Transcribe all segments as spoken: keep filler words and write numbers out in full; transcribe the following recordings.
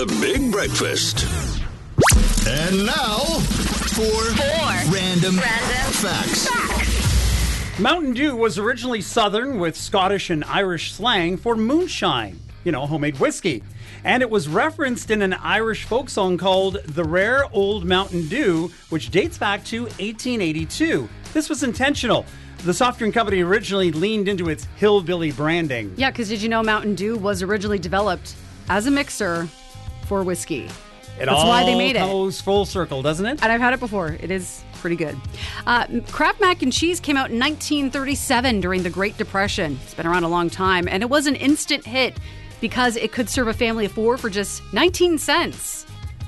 The Big Breakfast. And now for Four Random, Random Facts. Facts. Mountain Dew was originally Southern with Scottish and Irish slang for moonshine, you know, homemade whiskey. And it was referenced in an Irish folk song called The Rare Old Mountain Dew, which dates back to eighteen eighty-two. This was intentional. The soft drink company originally leaned into its hillbilly branding. Yeah, because did you know Mountain Dew was originally developed as a mixer for whiskey? It That's all why they made it. goes full circle, doesn't it? And I've had it before. It is pretty good. Uh, Kraft Mac and Cheese came out in nineteen thirty-seven during the Great Depression. It's been around a long time, and it was an instant hit because it could serve a family of four for just nineteen cents.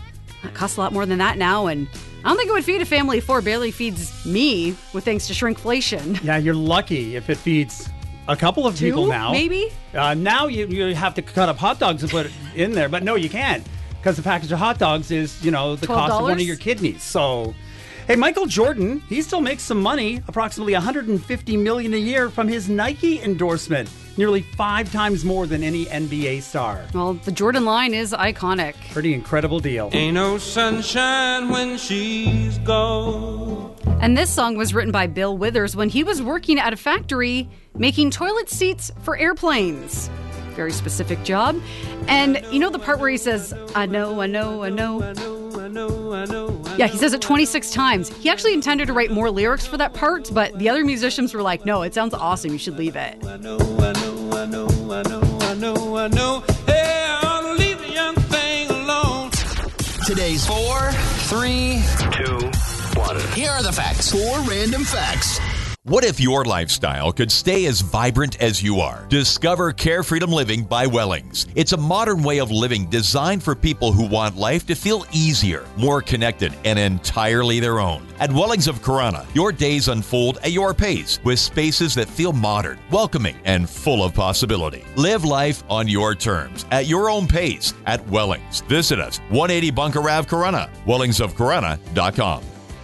It costs a lot more than that now, and I don't think it would feed a family of four. It barely feeds me, with thanks to shrinkflation. Yeah, you're lucky if it feeds a couple of Two, people now. maybe? Uh, now you, you have to cut up hot dogs and put it in there, but no, you can't. Because the package of hot dogs is, you know, the twelve dollars? cost of one of your kidneys. So, hey, Michael Jordan, he still makes some money, approximately one hundred fifty million dollars a year from his Nike endorsement, nearly five times more than any N B A star. Well, the Jordan line is iconic. Pretty incredible deal. Ain't no sunshine when she's gone. And this song was written by Bill Withers when he was working at a factory making toilet seats for airplanes. Very specific job. And you know the part where he says, I know, I know, I know. I know, I know, I know. I Yeah, he says it twenty-six times. He actually intended to write more lyrics for that part, but the other musicians were like, no, it sounds awesome. You should leave it. I know, I know, I know, I know, I know, I know. Hey, I ought to leave the young thing alone. Today's Four, three, two, one. here are the facts. Four Random Facts. What if your lifestyle could stay as vibrant as you are? Discover Care Freedom Living by Wellings. It's a modern way of living designed for people who want life to feel easier, more connected, and entirely their own. At Wellings of Corona, your days unfold at your pace with spaces that feel modern, welcoming, and full of possibility. Live life on your terms, at your own pace, at Wellings. Visit us, one eighty Bunker Ave, Corona, wellings of corona dot com.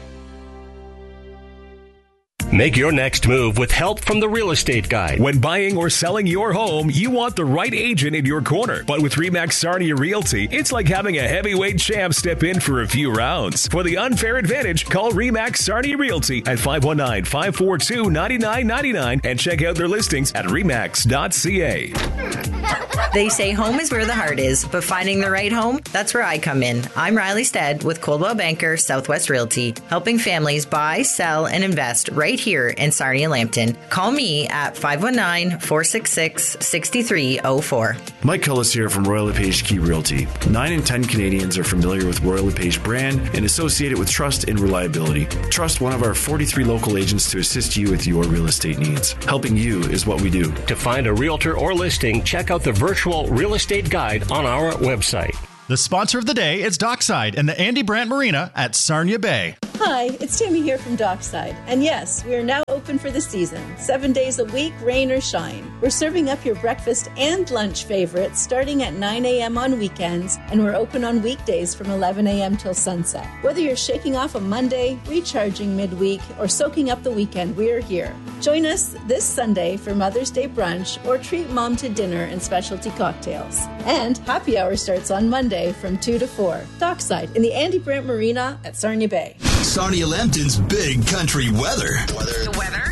Make your next move with help from the Real Estate Guide. When buying or selling your home, you want the right agent in your corner. But with RE/MAX Sarnia Realty, it's like having a heavyweight champ step in for a few rounds. For the unfair advantage, call RE/MAX Sarnia Realty at five one nine, five four two, nine nine nine nine and check out their listings at remax dot c a. They say home is where the heart is, but finding the right home, that's where I come in. I'm Riley Stead with Coldwell Banker Southwest Realty, helping families buy, sell, and invest right here in Sarnia Lambton. Call me at five one nine, four six six, six three zero four. Mike Cullis here from Royal LePage Key Realty. Nine in ten Canadians are familiar with Royal LePage brand and associate it with trust and reliability. Trust one of our forty-three local agents to assist you with your real estate needs. Helping you is what we do. To find a realtor or listing, check out the virtual real estate guide on our website. The sponsor of the day is Dockside and the Andy Brandt Marina at Sarnia Bay. Hi, it's Tammy here from Dockside. And yes, we are now open for the season. Seven days a week, rain or shine. We're serving up your breakfast and lunch favorites starting at nine a.m. on weekends, and we're open on weekdays from eleven a.m. till sunset. Whether you're shaking off a Monday, recharging midweek, or soaking up the weekend, we're here. Join us this Sunday for Mother's Day brunch or treat mom to dinner and specialty cocktails. And happy hour starts on Monday from two to four. Dockside in the Andy Brandt Marina at Sarnia Bay. Sarnia Lambton's big country weather. Weather. The weather.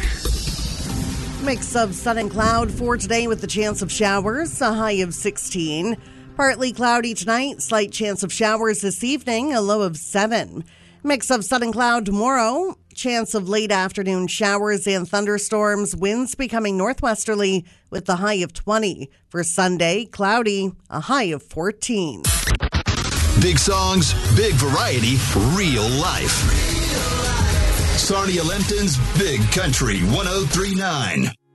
Mix of sun and cloud for today with the chance of showers, a high of sixteen. Partly cloudy tonight, slight chance of showers this evening, a low of seven. Mix of sun and cloud tomorrow, chance of late afternoon showers and thunderstorms, winds becoming northwesterly with the high of twenty. For Sunday, cloudy, a high of fourteen. Big songs, big variety, real life. Sarnia Lambton's Big Country one oh three point nine.